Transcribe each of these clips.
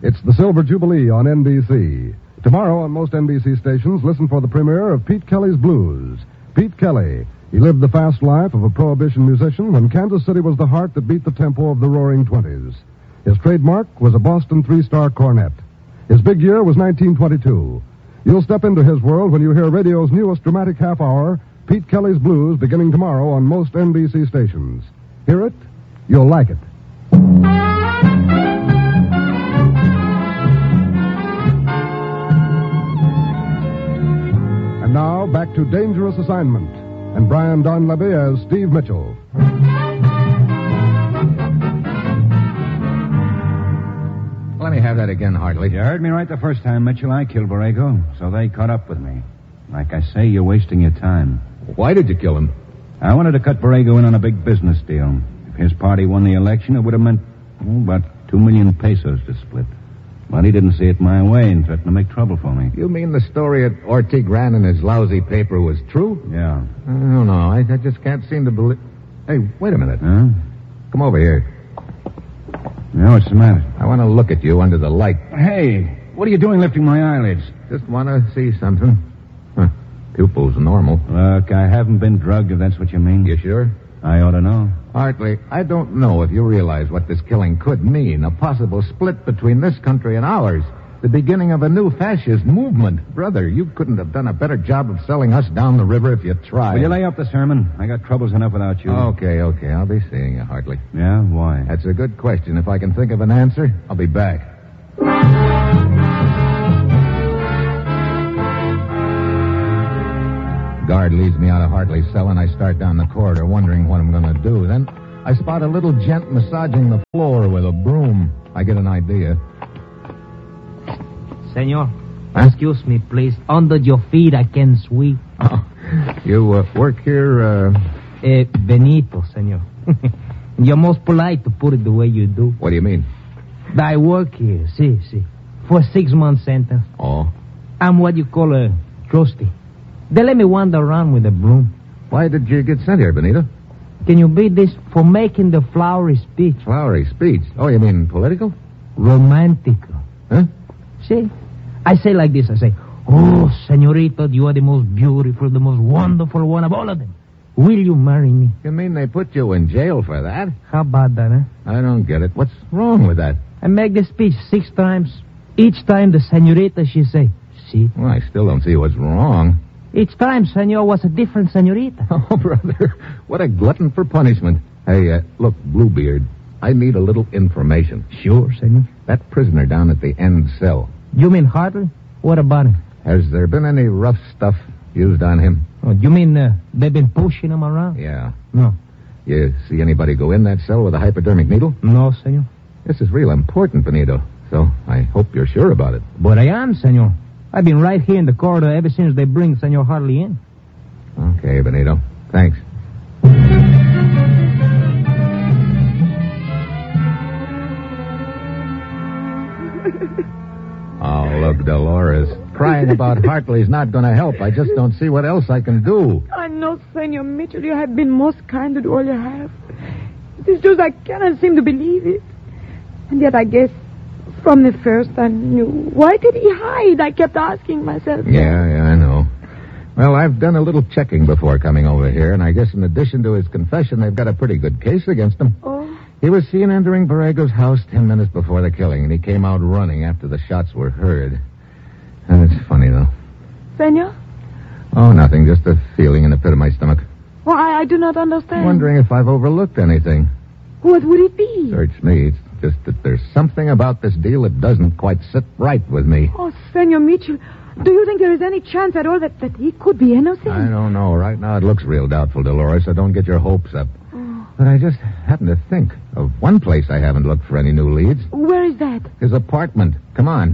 It's the Silver Jubilee on NBC. Tomorrow on most NBC stations, listen for the premiere of Pete Kelly's Blues. Pete Kelly. He lived the fast life of a prohibition musician when Kansas City was the heart that beat the tempo of the roaring 20s. His trademark was a Boston three-star cornet. His big year was 1922. You'll step into his world when you hear radio's newest dramatic half-hour, Pete Kelly's Blues, beginning tomorrow on most NBC stations. Hear it? You'll like it. And now, back to Dangerous Assignment, and Brian Donlevy as Steve Mitchell. Let me have that again, Hartley. You heard me right the first time, Mitchell. I killed Borrego, so they caught up with me. Like I say, you're wasting your time. Why did you kill him? I wanted to cut Borrego in on a big business deal. If his party won the election, it would have meant about 2 million pesos to split. But he didn't see it my way and threatened to make trouble for me. You mean the story that Ortiz ran in his lousy paper was true? Yeah. I don't know. I just can't seem to believe... Hey, wait a minute. Huh? Come over here. Yeah, what's the matter? I want to look at you under the light. Hey, what are you doing lifting my eyelids? Just want to see something. Huh. Pupils normal. Look, I haven't been drugged, if that's what you mean. You sure? I ought to know. Hartley, I don't know if you realize what this killing could mean. A possible split between this country and ours. The beginning of a new fascist movement. Brother, you couldn't have done a better job of selling us down the river if you tried. Will you lay off the sermon? I got troubles enough without you. Okay. I'll be seeing you, Hartley. Yeah? Why? That's a good question. If I can think of an answer, I'll be back. Guard leads me out of Hartley's cell, and I start down the corridor wondering what I'm going to do. Then I spot a little gent massaging the floor with a broom. I get an idea. Senor, Huh? excuse me, please. Under your feet, I can sweep. Oh, you work here, Benito, senor. You're most polite to put it the way you do. What do you mean? I work here, see. For a 6-month sentence. Oh. I'm what you call a trustee. They let me wander around with a broom. Why did you get sent here, Benito? Can you beat this? For making the flowery speech. Flowery speech. Oh, you mean political? Romantical. Huh? See? I say like this, I say, oh, senorita, you are the most beautiful, the most wonderful one of all of them. Will you marry me? You mean they put you in jail for that? How about that, huh? I don't get it. What's wrong with that? I make the speech 6 times. Each time the senorita, she say, see? Well, I still don't see what's wrong. Each time, senor, was a different senorita. Oh, brother, what a glutton for punishment. Hey, look, Bluebeard, I need a little information. Sure, senor. That prisoner down at the end cell, You mean Hartley? What about him? has there been any rough stuff used on him? Oh, you mean they've been pushing him around? Yeah. No. You see anybody go in that cell with a hypodermic needle? No, senor. This is real important, Benito, so I hope you're sure about it. But I am, senor. I've been right here in the corridor ever since they bring Senor Hartley in. Okay, Benito. Thanks. Oh, look, Dolores. Crying about Hartley's not going to help. I just don't see what else I can do. I know, Senor Mitchell, you have been most kind to all you have. It's just I cannot seem to believe it. And yet I guess from the first I knew. Why did he hide? I kept asking myself. Yeah, I know. Well, I've done a little checking before coming over here, and I guess in addition to his confession, they've got a pretty good case against him. Oh, He was seen entering Borrego's house 10 minutes before the killing, and he came out running after the shots were heard. And it's funny, though. Senor? Oh, nothing. Just a feeling in the pit of my stomach. Well, I do not understand. Wondering if I've overlooked anything. What would it be? Search me. It's just that there's something about this deal that doesn't quite sit right with me. Oh, Senor Mitchell, do you think there is any chance at all that he could be innocent? I don't know. Right now it looks real doubtful, Dolores, so don't get your hopes up. Oh. But I just happen to think of one place I haven't looked for any new leads. Where is that? His apartment. Come on.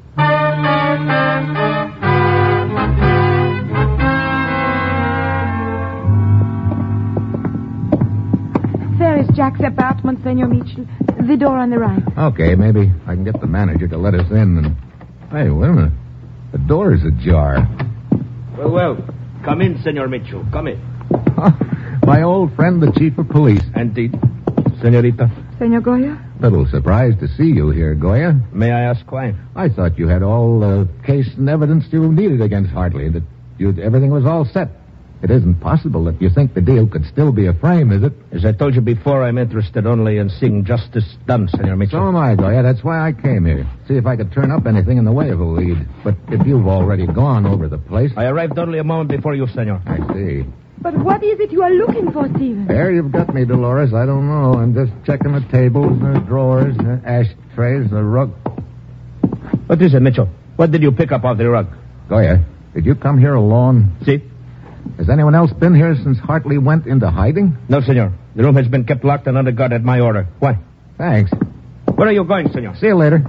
There is Jack's apartment, Senor Mitchell. The door on the right. Okay, maybe I can get the manager to let us in and... Hey, wait a minute. The door is ajar. Well, come in, Senor Mitchell. Come in. My old friend, the chief of police. Indeed. Senorita. Senor Goya? Little surprised to see you here, Goya. May I ask why? I thought you had all the case and evidence you needed against Hartley, that everything was all set. It isn't possible that you think the deal could still be a frame, is it? As I told you before, I'm interested only in seeing justice done, Senor Mitchell. So am I, Goya. That's why I came here. See if I could turn up anything in the way of a lead. But if you've already gone over the place... I arrived only a moment before you, Senor. I see. But what is it you are looking for, Stephen? There you've got me, Dolores. I don't know. I'm just checking the tables, the drawers, the ashtrays, the rug. What is it, Mitchell? What did you pick up off the rug? Goya, did you come here alone? See? Has anyone else been here since Hartley went into hiding? No, Senor. The room has been kept locked and under guard at my order. Why? Thanks. Where are you going, Senor? See you later.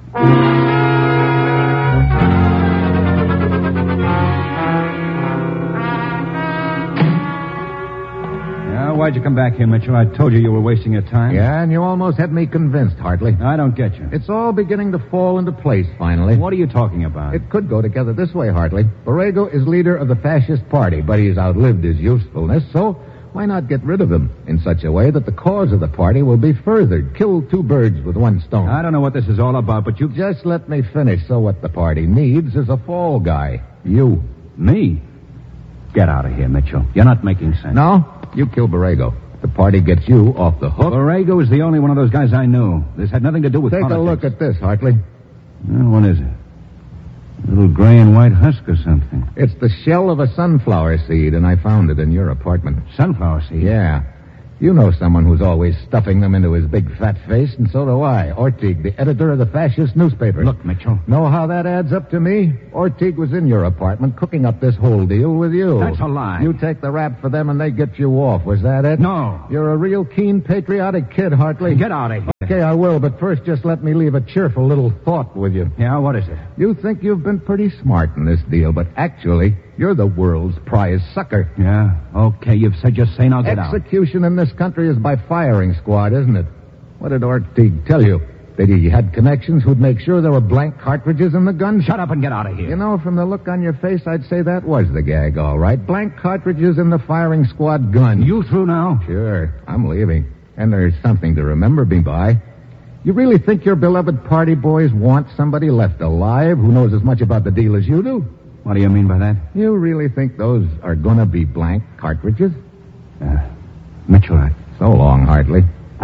Why'd you come back here, Mitchell? I told you were wasting your time. Yeah, and you almost had me convinced, Hartley. I don't get you. It's all beginning to fall into place, finally. What are you talking about? It could go together this way, Hartley. Borrego is leader of the fascist party, but he's outlived his usefulness, so why not get rid of him in such a way that the cause of the party will be furthered? Kill two birds with one stone. I don't know what this is all about, but you... Just let me finish. So what the party needs is a fall guy. You. Me? Get out of here, Mitchell. You're not making sense. No? You kill Borrego. The party gets you off the hook. Borrego is the only one of those guys I knew. This had nothing to do with Take politics. a look at this, Hartley. Well, what is it? A little gray and white husk or something. It's the shell of a sunflower seed, and I found it in your apartment. Sunflower seed? Yeah. You know someone who's always stuffing them into his big fat face, and so do I. Ortiz, the editor of the fascist newspaper. Look, Mitchell. Know how that adds up to me? Ortiz was in your apartment cooking up this whole deal with you. That's a lie. You take the rap for them and they get you off. Was that it? No. You're a real keen, patriotic kid, Hartley. Get out of here. Okay, I will, but first just let me leave a cheerful little thought with you. Yeah, what is it? You think you've been pretty smart in this deal, but actually, you're the world's prize sucker. Yeah, okay, you've said your say, now get out. Execution in this country is by firing squad, isn't it? What did Ortiz tell you? That he had connections who'd make sure there were blank cartridges in the gun? Shut up and get out of here. You know, from the look on your face, I'd say that was the gag, all right. Blank cartridges in the firing squad gun. You through now? Sure, I'm leaving. And there's something to remember me by. You really think your beloved party boys want somebody left alive who knows as much about the deal as you do? What do you mean by that? You really think those are gonna be blank cartridges? Mitchell, So long, Hartley.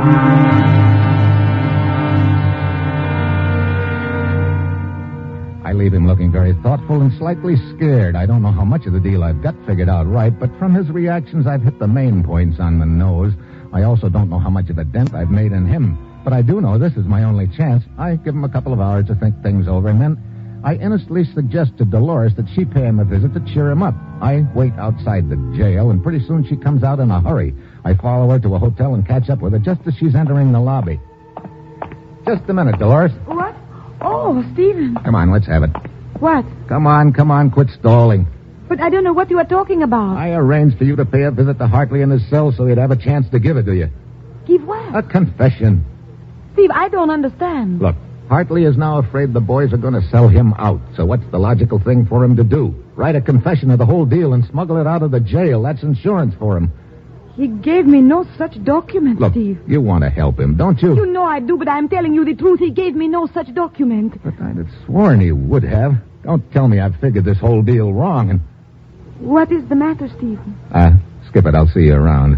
I leave him looking very thoughtful and slightly scared. I don't know how much of the deal I've got figured out right, but from his reactions, I've hit the main points on the nose. I also don't know how much of a dent I've made in him. But I do know this is my only chance. I give him a couple of hours to think things over, and then I innocently suggest to Dolores that she pay him a visit to cheer him up. I wait outside the jail, and pretty soon she comes out in a hurry. I follow her to a hotel and catch up with her just as she's entering the lobby. Just a minute, Dolores. What? Oh, Stephen. Come on, let's have it. What? Come on, quit stalling. But I don't know what you are talking about. I arranged for you to pay a visit to Hartley in his cell so he'd have a chance to give it to you. Give what? A confession. Steve, I don't understand. Look, Hartley is now afraid the boys are going to sell him out. So what's the logical thing for him to do? Write a confession of the whole deal and smuggle it out of the jail. That's insurance for him. He gave me no such document, Look, Steve. you want to help him, don't you? You know I do, but I'm telling you the truth. He gave me no such document. But I'd have sworn he would have. Don't tell me I've figured this whole deal wrong and... What is the matter, Stephen? Skip it. I'll see you around.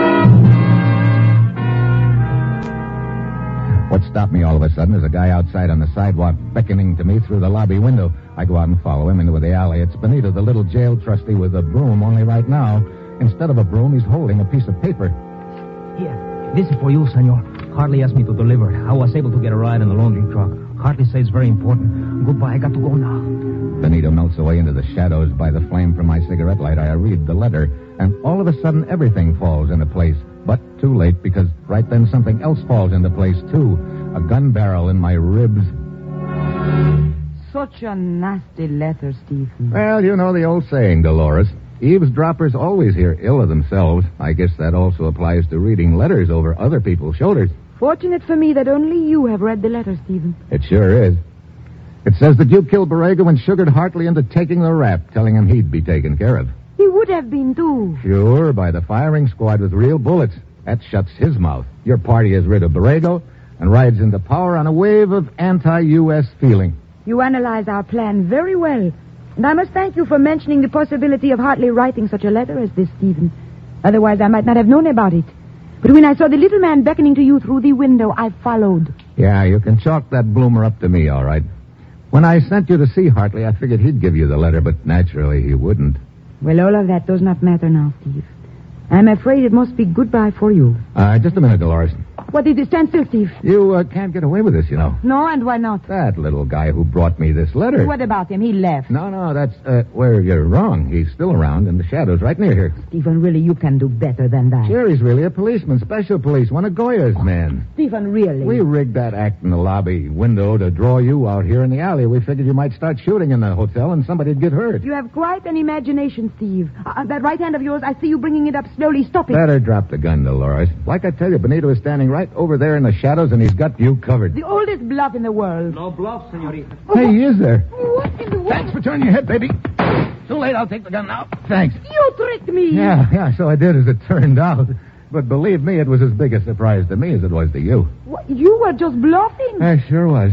What stopped me all of a sudden is a guy outside on the sidewalk beckoning to me through the lobby window. I go out and follow him into the alley. It's Benito, the little jail trustee with a broom, only right now, instead of a broom, he's holding a piece of paper. Here, this is for you, senor. Hartley asked me to deliver it. I was able to get a ride in the laundry truck. Hartley says it's very important. Goodbye, I got to go now. Benito melts away into the shadows by the flame from my cigarette light. I read the letter, and all of a sudden everything falls into place. But too late, because right then something else falls into place, too. A gun barrel in my ribs. Such a nasty letter, Stephen. Well, you know the old saying, Dolores. Eavesdroppers always hear ill of themselves. I guess that also applies to reading letters over other people's shoulders. Fortunate for me that only you have read the letter, Stephen. It sure is. It says that you killed Borrego and sugared Hartley into taking the rap, telling him he'd be taken care of. He would have been, too. Sure, by the firing squad with real bullets. That shuts his mouth. Your party is rid of Borrego, and rides into power on a wave of anti-U.S. feeling. You analyze our plan very well. And I must thank you for mentioning the possibility of Hartley writing such a letter as this, Stephen. Otherwise, I might not have known about it. But when I saw the little man beckoning to you through the window, I followed. Yeah, you can chalk that bloomer up to me, all right. When I sent you to see Hartley, I figured he'd give you the letter, but naturally he wouldn't. Well, all of that does not matter now, Steve. I'm afraid it must be goodbye for you. Just a minute, Dolores. What did you stand still, Steve? You can't get away with this, you know. No, and why not? That little guy who brought me this letter. What about him? He left. No, that's where you're wrong. He's still around in the shadows right near here. Stephen, really, you can do better than that. Sure, he's really a policeman, special police, one of Goya's men. Stephen, really? We rigged that act in the lobby window to draw you out here in the alley. We figured you might start shooting in the hotel and somebody'd get hurt. You have quite an imagination, Steve. That right hand of yours, I see you bringing it up slowly. Stop it. Better drop the gun, Dolores. Like I tell you, Benito is standing right over there in the shadows, and he's got you covered. The oldest bluff in the world. No bluff, senorita. Hey, he is there. What in the world? Thanks for turning your head, baby. Too late, I'll take the gun now. Thanks. You tricked me. Yeah, so I did, as it turned out. But believe me, it was as big a surprise to me as it was to you. What, you were just bluffing. I sure was.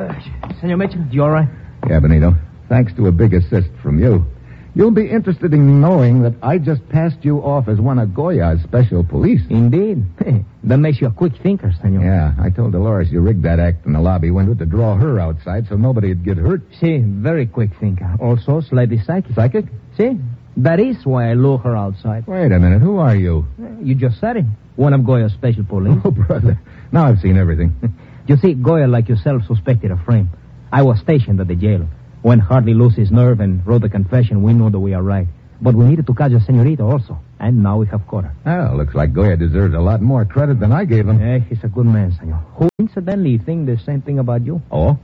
Senor Mitchell, you all right? Yeah, Benito. Thanks to a big assist from you. You'll be interested in knowing that I just passed you off as one of Goya's special police. Indeed. That makes you a quick thinker, senor. Yeah, I told Dolores you rigged that act in the lobby window to draw her outside so nobody'd get hurt. See, very quick thinker. Also slightly psychic. Psychic? See, that is why I lure her outside. Wait a minute, who are you? You just said it. One of Goya's special police. Oh, brother. Now I've seen everything. You see, Goya, like yourself, suspected a frame. I was stationed at the jail. When Hartley lost his nerve and wrote the confession, we knew that we are right. But we needed to catch the senorita also. And now we have caught her. Well, looks like Goya deserves a lot more credit than I gave him. He's a good man, senor. Who incidentally think the same thing about you. Oh?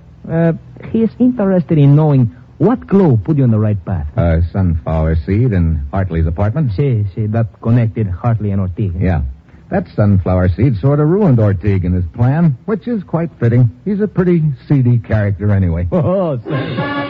He is interested in knowing what clue put you on the right path. Sunflower seed in Hartley's apartment? See, that connected Hartley and Ortiga. Yeah. That sunflower seed sort of ruined Ortiga and his plan, which is quite fitting. He's a pretty seedy character anyway. Oh, senor.